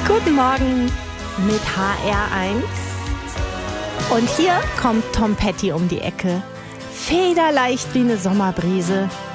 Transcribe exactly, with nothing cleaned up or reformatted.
Guten Morgen mit H R eins. Und hier kommt Tom Petty um die Ecke. Federleicht wie eine Sommerbrise.